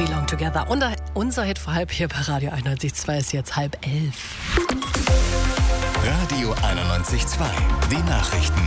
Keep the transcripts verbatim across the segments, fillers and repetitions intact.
Belong Together. Und unser Hit vor halb hier bei Radio einundneunzig Komma zwei ist jetzt halb elf. Radio einundneunzig Komma zwei, die Nachrichten.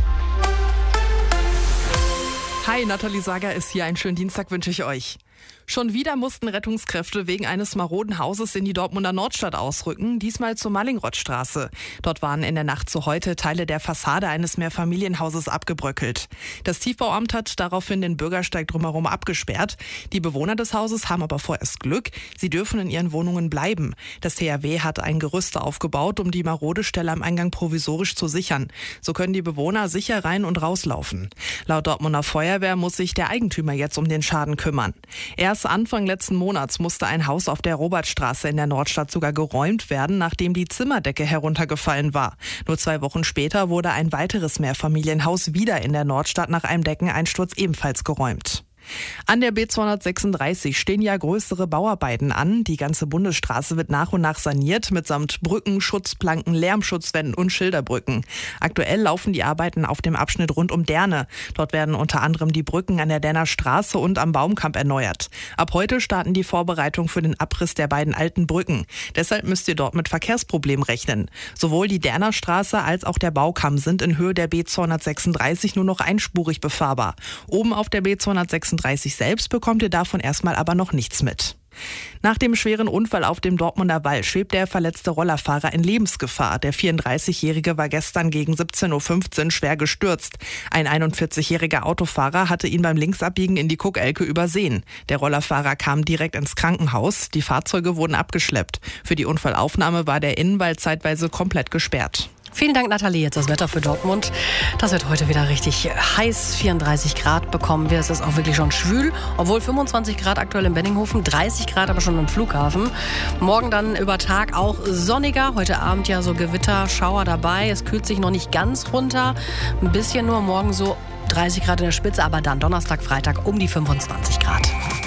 Hi, Nathalie Sager ist hier. Einen schönen Dienstag wünsche ich euch. Schon wieder mussten Rettungskräfte wegen eines maroden Hauses in die Dortmunder Nordstadt ausrücken, diesmal zur Mallingrothstraße. Dort waren in der Nacht zu heute Teile der Fassade eines Mehrfamilienhauses abgebröckelt. Das Tiefbauamt hat daraufhin den Bürgersteig drumherum abgesperrt. Die Bewohner des Hauses haben aber vorerst Glück. Sie dürfen in ihren Wohnungen bleiben. Das T H W hat ein Gerüst aufgebaut, um die marode Stelle am Eingang provisorisch zu sichern. So können die Bewohner sicher rein und rauslaufen. Laut Dortmunder Feuerwehr muss sich der Eigentümer jetzt um den Schaden kümmern. Erst Anfang letzten Monats musste ein Haus auf der Robertstraße in der Nordstadt sogar geräumt werden, nachdem die Zimmerdecke heruntergefallen war. Nur zwei Wochen später wurde ein weiteres Mehrfamilienhaus wieder in der Nordstadt nach einem Deckeneinsturz ebenfalls geräumt. An der B zweihundertsechsunddreißig stehen ja größere Bauarbeiten an. Die ganze Bundesstraße wird nach und nach saniert, mitsamt Brücken, Schutzplanken, Lärmschutzwänden und Schilderbrücken. Aktuell laufen die Arbeiten auf dem Abschnitt rund um Derne. Dort werden unter anderem die Brücken an der Derner Straße und am Baumkamp erneuert. Ab heute starten die Vorbereitungen für den Abriss der beiden alten Brücken. Deshalb müsst ihr dort mit Verkehrsproblemen rechnen. Sowohl die Derner Straße als auch der Baumkamp sind in Höhe der B zweihundertsechsunddreißig nur noch einspurig befahrbar. Oben auf der B zweihundertsechsunddreißig selbst bekommt ihr davon erstmal aber noch nichts mit. Nach dem schweren Unfall auf dem Dortmunder Wall schwebt der verletzte Rollerfahrer in Lebensgefahr. Der vierunddreißigjährige war gestern gegen siebzehn Uhr fünfzehn schwer gestürzt. Ein einundvierzigjähriger Autofahrer hatte ihn beim Linksabbiegen in die Guckelke übersehen. Der Rollerfahrer kam direkt ins Krankenhaus. Die Fahrzeuge wurden abgeschleppt. Für die Unfallaufnahme war der Innenwald zeitweise komplett gesperrt. Vielen Dank, Nathalie. Jetzt das Wetter für Dortmund. Das wird heute wieder richtig heiß. vierunddreißig Grad bekommen wir. Es ist auch wirklich schon schwül. Obwohl fünfundzwanzig Grad aktuell in Benninghofen, dreißig Grad aber schon im Flughafen. Morgen dann über Tag auch sonniger. Heute Abend ja so Gewitter, Schauer dabei. Es kühlt sich noch nicht ganz runter. Ein bisschen nur. Morgen so dreißig Grad in der Spitze. Aber dann Donnerstag, Freitag um die fünfundzwanzig Grad.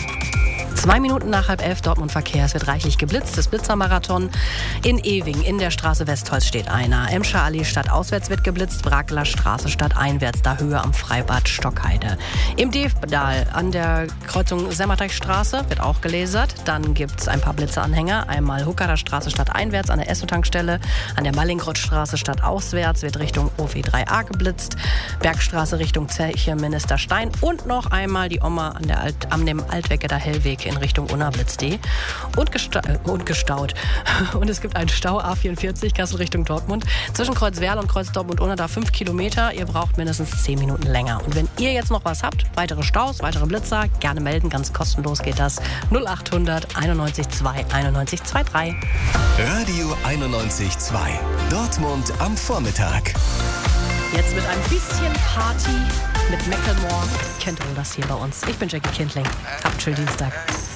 Zwei Minuten nach halb elf Dortmund-Verkehr. Es wird reichlich geblitzt. Das Blitzermarathon in Ewing. In der Straße Westholz steht einer. Emscher Allee stadtauswärts wird geblitzt. Brakeler Straße stadteinwärts. Da Höhe am Freibad Stockheide. Im Devdal an der Kreuzung Semmerteichstraße wird auch gelasert. Dann gibt es ein paar Blitzeranhänger. Einmal Huckerer Straße stadteinwärts an der Esso-Tankstelle. An der Mallingrothstraße stadtauswärts wird Richtung O W drei A geblitzt. Bergstraße Richtung Zeche Ministerstein. Und noch einmal die Oma an, der Alt, an dem Altwegeder Hellweg in Richtung Unna blitzt die. Und, gesta und gestaut. Und es gibt einen Stau A vierundvierzig, Kassel Richtung Dortmund. Zwischen Kreuzwerl und Kreuz Dortmund Unna da fünf Kilometer. Ihr braucht mindestens zehn Minuten länger. Und wenn ihr jetzt noch was habt, weitere Staus, weitere Blitzer, gerne melden. Ganz kostenlos geht das. null achthundert einundneunzig zwei einundneunzig drei. Radio einundneunzig Komma zwei. Dortmund am Vormittag. Jetzt mit ein bisschen Party mit Macklemore. Kennt ihr das hier bei uns? Ich bin Jackie Kindling. Habt einen schönen Dienstag.